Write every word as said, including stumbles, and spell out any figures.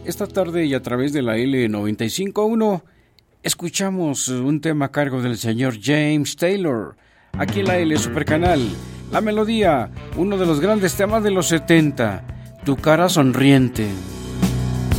Esta tarde y a través de la L noventa y cinco punto uno escuchamos un tema a cargo del señor James Taylor, aquí en la L Supercanal. La melodía, uno de los grandes temas de los setenta, Tu cara sonriente.